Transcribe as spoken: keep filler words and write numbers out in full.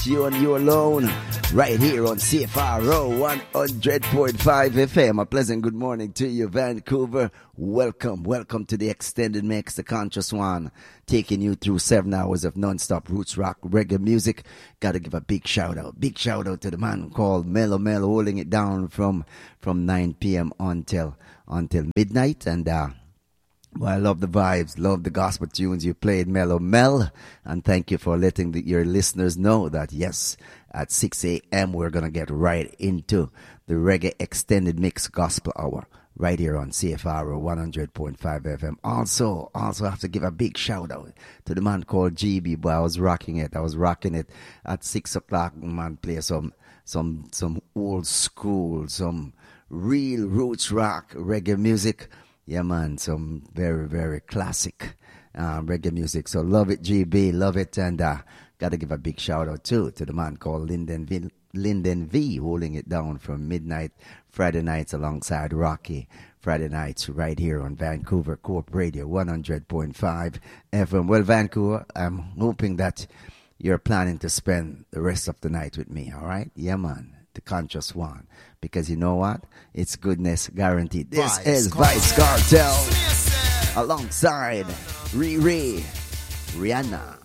just you and you alone, right here on C F R O one hundred point five F M. A pleasant good morning to you, Vancouver. Welcome, welcome to the Extended Mix, the Conscious One, taking you through seven hours of non-stop roots rock reggae music. Gotta give a big shout out, big shout out to the man called Mellow Mel, holding it down from from nine p.m. until until midnight. And uh well, I love the vibes, love the gospel tunes you played, Mellow Mel. And thank you for letting the, your listeners know that, yes, at six a.m. we're going to get right into the Reggae Extended Mix Gospel Hour right here on C F R one hundred point five F M. Also, also have to give a big shout out to the man called G B. Boy, I was rocking it. I was rocking it at six o'clock. Man, play some, some, some old school, some real roots rock reggae music. Yeah, man, some very, very classic uh, reggae music. So love it, G B, love it. And uh, got to give a big shout out, too, to the man called Lyndon V, Lyndon V, holding it down from midnight Friday nights alongside Rocky. Friday nights right here on Vancouver Coop Radio one hundred point five F M. Well, Vancouver, I'm hoping that you're planning to spend the rest of the night with me, all right? Yeah, man. The Conscious One, because you know what? It's goodness guaranteed. This Vice is Vice Cartel, Cartel alongside Riri, Rihanna.